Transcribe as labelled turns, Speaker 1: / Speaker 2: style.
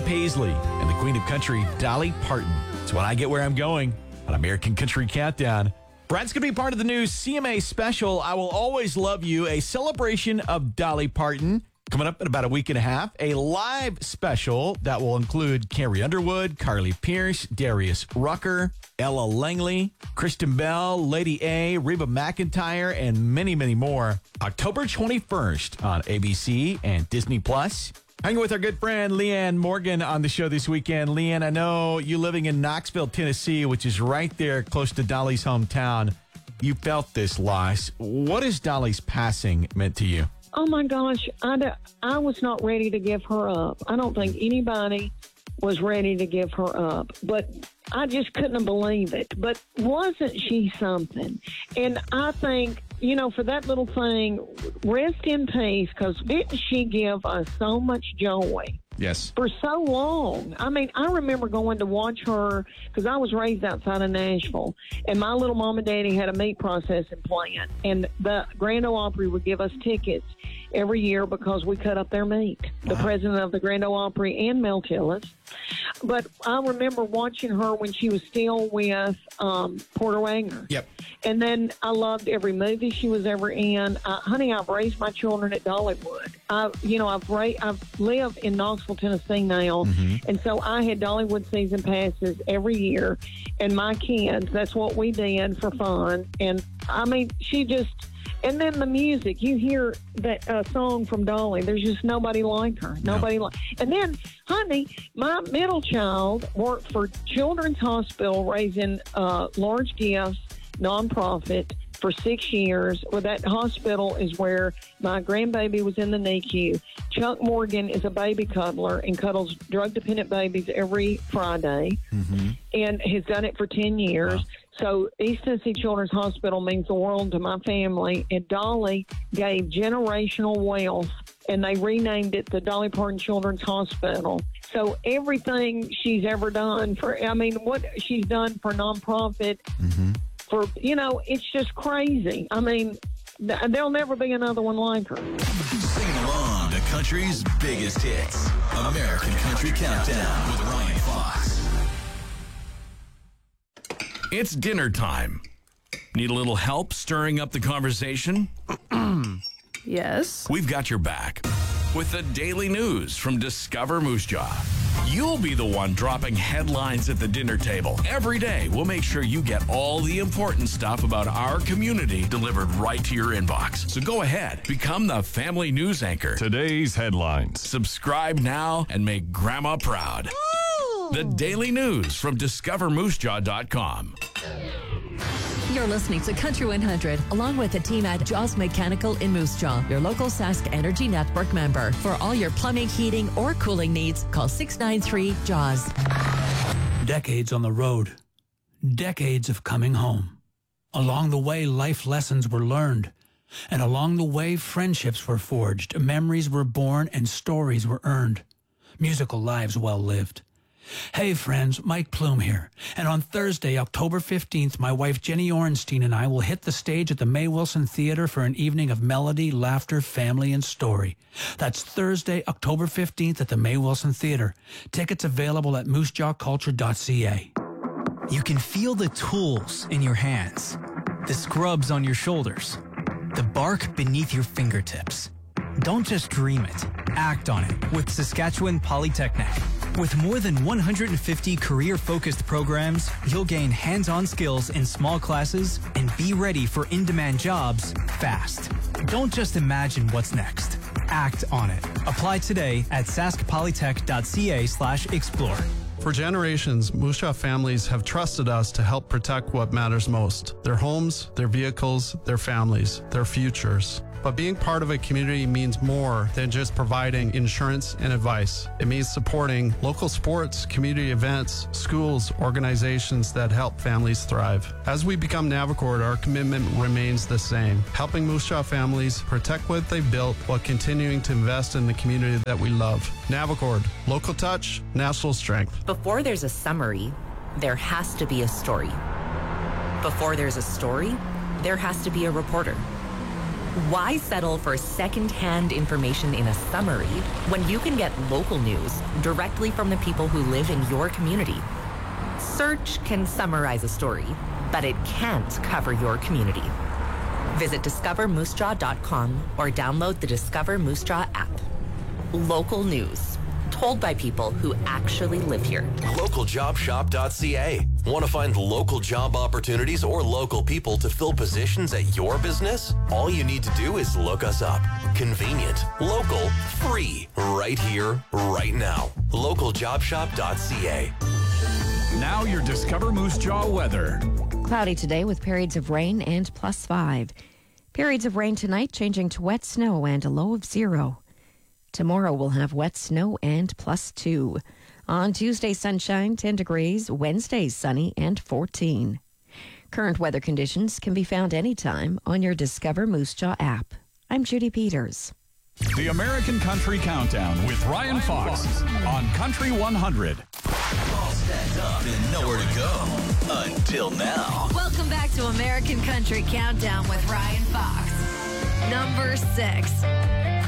Speaker 1: Paisley and the Queen of Country, Dolly Parton. It's when I get where I'm going on American Country Countdown. Brad's going to be part of the new CMA special, I Will Always Love You, a celebration of Dolly Parton. Coming up in about a week and a half, a live special that will include Carrie Underwood, Carly Pearce, Darius Rucker, Ella Langley, Kristen Bell, Lady A, Reba McEntire, and many, many more. October 21st on ABC and Disney+. Hanging with our good friend Leanne Morgan on the show this weekend. Leanne, I know you living in Knoxville, Tennessee, which is right there close to Dolly's hometown. You felt this loss. What has Dolly's passing meant to you?
Speaker 2: Oh, my gosh. I was not ready to give her up. I don't think anybody was ready to give her up. But I just couldn't believe it. But wasn't she something? And I think, you know, for that little thing, rest in peace, because didn't she give us so much joy?
Speaker 1: Yes.
Speaker 2: For so long. I mean, I remember going to watch her because I was raised outside of Nashville, and my little mom and daddy had a meat processing plant, and the Grand Ole Opry would give us tickets every year because we cut up their meat. The president of the Grand Ole Opry and Mel Tillis. But I remember watching her when she was still with Porter Wagner.
Speaker 1: Yep.
Speaker 2: And then I loved every movie she was ever in. Honey, I've raised my children at Dollywood. I've lived in Knoxville, Tennessee now, and so I had Dollywood season passes every year. And my kids, that's what we did for fun. And I mean, she just. And then the music, you hear that song from Dolly. There's just nobody like her. And then, honey, my middle child worked for Children's Hospital raising large gifts, nonprofit, for 6 years. Well, that hospital is where my grandbaby was in the NICU. Chuck Morgan is a baby cuddler and cuddles drug-dependent babies every Friday and has done it for 10 years. Wow. So East Tennessee Children's Hospital means the world to my family, and Dolly gave generational wealth, and they renamed it the Dolly Parton Children's Hospital. So everything she's ever done what she's done for nonprofit, it's just crazy. I mean, there'll never be another one like her.
Speaker 3: Sing along to country's biggest hits. American Country Countdown with Ryan Fox.
Speaker 4: It's dinner time. Need a little help stirring up the conversation?
Speaker 5: Yes.
Speaker 4: We've got your back with the daily news from Discover Moose Jaw. You'll be the one dropping headlines at the dinner table. Every day, we'll make sure you get all the important stuff about our community delivered right to your inbox. So go ahead, become the family news anchor.
Speaker 6: Today's headlines.
Speaker 4: Subscribe now and make Grandma proud. Ooh. The daily news from discovermoosejaw.com.
Speaker 7: You're listening to Country 100, along with the team at Jaws Mechanical in Moose Jaw, your local Sask Energy Network member. For all your plumbing, heating, or cooling needs, call 693-JAWS.
Speaker 8: Decades on the road. Decades of coming home. Along the way, life lessons were learned. And along the way, friendships were forged, memories were born, and stories were earned. Musical lives well lived. Hey friends, Mike Plume here. And on Thursday, October 15th, my wife Jenny Orenstein and I will hit the stage at the May Wilson Theater for an evening of melody, laughter, family, and story. That's Thursday, October 15th at the May Wilson Theater. Tickets available at moosejawculture.ca.
Speaker 9: You can feel the tools in your hands, the scrubs on your shoulders, the bark beneath your fingertips. Don't just dream it. Act on it with Saskatchewan Polytechnic. With more than 150 career-focused programs, you'll gain hands-on skills in small classes and be ready for in-demand jobs fast. Don't just imagine what's next. Act on it. Apply today at saskpolytech.ca/explore.
Speaker 10: For generations, Moose Jaw families have trusted us to help protect what matters most: their homes, their vehicles, their families, their futures. But being part of a community means more than just providing insurance and advice. It means supporting local sports, community events, schools, organizations that help families thrive. As we become Navicord, our commitment remains the same: helping Moose Jaw families protect what they've built while continuing to invest in the community that we love. Navicord, local touch, national strength.
Speaker 11: Before there's a summary, there has to be a story. Before there's a story, there has to be a reporter. Why settle for second-hand information in a summary when you can get local news directly from the people who live in your community? Search can summarize a story, but it can't cover your community. Visit discovermoosejaw.com or download the Discover Moose Jaw app. Local news, told by people who actually live here.
Speaker 6: Localjobshop.ca. Want to find local job opportunities or local people to fill positions at your business? All you need to do is look us up. Convenient, local, free, right here, right now. Localjobshop.ca.
Speaker 4: Now your Discover Moose Jaw weather.
Speaker 12: Cloudy today with periods of rain and +5. Periods of rain tonight changing to wet snow and a low of 0. Tomorrow we'll have wet snow and +2. On Tuesday, sunshine, 10 degrees. Wednesday, sunny and 14. Current weather conditions can be found anytime on your Discover Moose Jaw app. I'm Judy Peters.
Speaker 4: The American Country Countdown with Ryan Fox on Country 100.
Speaker 3: All stacked up and nowhere to go. Until now.
Speaker 13: Welcome back to American Country Countdown with Ryan Fox. Number 6.